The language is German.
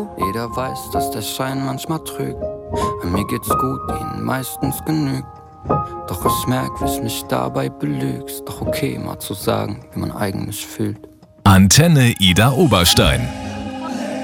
Jeder weiß, dass der Schein manchmal trügt. An mir geht's gut, ihnen meistens genügt. Doch ich merk, wie ich mich dabei belügst. Doch okay, mal zu sagen, wie man eigentlich fühlt. Antenne Ida Oberstein.